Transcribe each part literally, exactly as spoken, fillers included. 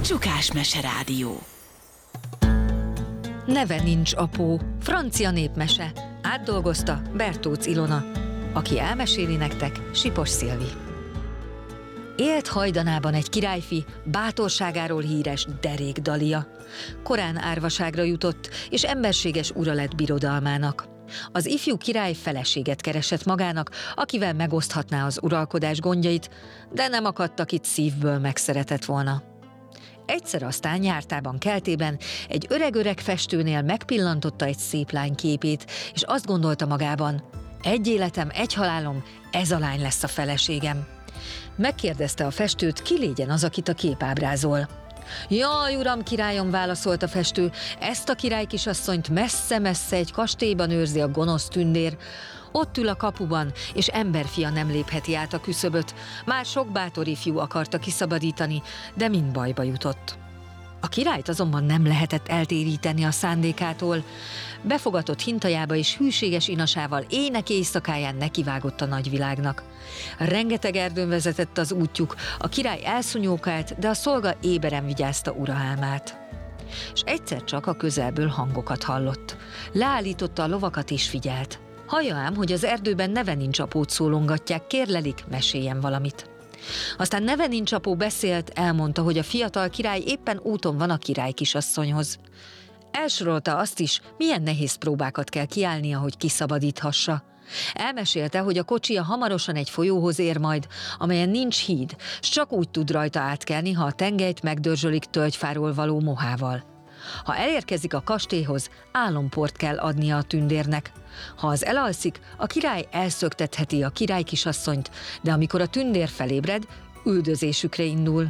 Csukás Meserádió. Neve nincs apó, francia népmese. Átdolgozta Bertócz Ilona. Aki elmeséli nektek, Sipos Szilvi. Élt hajdanában egy királyfi, bátorságáról híres Derék Dalia. Korán árvaságra jutott, és emberséges ura lett birodalmának. Az ifjú király feleséget keresett magának, akivel megoszthatná az uralkodás gondjait, de nem akadt, akit szívből megszeretett volna. Egyszer aztán nyártában keltében egy öreg-öreg festőnél megpillantotta egy szép lány képét, és azt gondolta magában, egy életem, egy halálom, ez a lány lesz a feleségem. Megkérdezte a festőt, ki légyen az, akit a kép ábrázol. Jaj, uram, királyom, válaszolt a festő, ezt a király kisasszonyt messze-messze egy kastélyban őrzi a gonosz tündér. Ott ül a kapuban, és emberfia nem lépheti át a küszöböt. Már sok bátor ifjú akarta kiszabadítani, de mind bajba jutott. A királyt azonban nem lehetett eltéríteni a szándékától. Befogatott hintajába és hűséges inasával ének éjszakáján nekivágott a nagyvilágnak. Rengeteg erdőn vezetett az útjuk, a király elszúnyókált, de a szolga éberen vigyázta ura álmát. És egyszer csak a közelből hangokat hallott. Leállította a lovakat és figyelt. Hallja ám, hogy az erdőben neve nincs apót szólongatják, kérlelik, meséljen valamit. Aztán neve nincs apó beszélt, elmondta, hogy a fiatal király éppen úton van a király kisasszonyhoz. Elsorolta azt is, milyen nehéz próbákat kell kiállnia, hogy kiszabadíthassa. Elmesélte, hogy a kocsija hamarosan egy folyóhoz ér majd, amelyen nincs híd, s csak úgy tud rajta átkelni, ha a tengelyt megdörzsölik tölgyfáról való mohával. Ha elérkezik a kastélyhoz, álomport kell adnia a tündérnek. Ha az elalszik, a király elszöktetheti a király kisasszonyt, de amikor a tündér felébred, üldözésükre indul.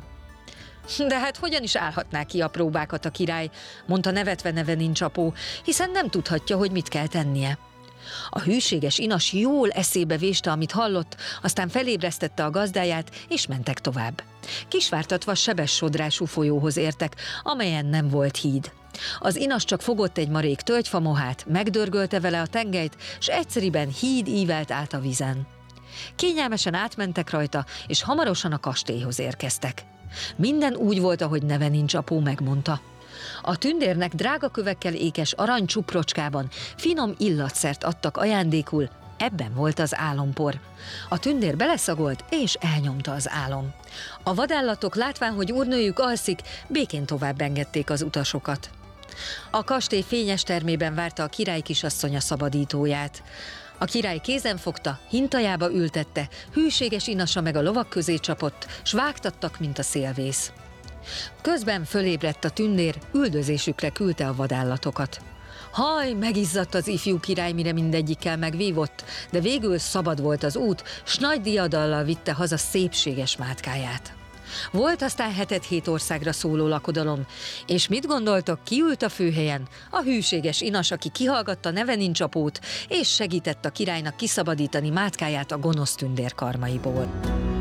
De hát hogyan is állhatná ki a próbákat a király, mondta nevetve neve nincs apó, hiszen nem tudhatja, hogy mit kell tennie. A hűséges inas jól eszébe véste, amit hallott, aztán felébresztette a gazdáját, és mentek tovább. Kisvártatva sebes sodrású folyóhoz értek, amelyen nem volt híd. Az inas csak fogott egy marék tölgyfamohát, megdörgölte vele a tengelyt, s egyszeriben híd ívelt át a vizen. Kényelmesen átmentek rajta, és hamarosan a kastélyhoz érkeztek. Minden úgy volt, ahogy neve nincs apó megmondta. A tündérnek drága kövekkel ékes aranycsuprocskában finom illatszert adtak ajándékul, ebben volt az álompor. A tündér beleszagolt, és elnyomta az álom. A vadállatok látván, hogy úrnőjük alszik, békén tovább engedték az utasokat. A kastély fényes termében várta a király kisasszony a szabadítóját. A király kézen fogta, hintajába ültette, hűséges inasa meg a lovak közé csapott, s vágtattak, mint a szélvész. Közben fölébredt a tündér, üldözésükre küldte a vadállatokat. Haj, megizzadt az ifjú király, mire mindegyikkel megvívott, de végül szabad volt az út, s nagy diadallal vitte haza szépséges mátkáját. Volt aztán heted-hét országra szóló lakodalom, és mit gondoltok, ki ült a főhelyen? A hűséges inas, aki kihallgatta neve nincs apót, és segített a királynak kiszabadítani mátkáját a gonosz tündér karmaiból.